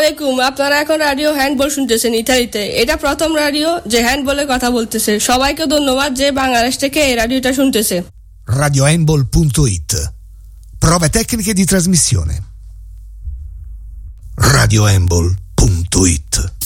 আলাইকুম, আপনারা এখন রাডিও হ্যান্ডবল শুনতেছেন ইতালিতে। এটা প্রথম রাডিও যে হ্যান্ডবলে কথা বলতেছে। সবাইকে ধন্যবাদ যে বাংলাদেশ থেকে এই রাডিওটা শুনতেছে। radiohandball.it. Prove tecniche di trasmissione. radiohandball.it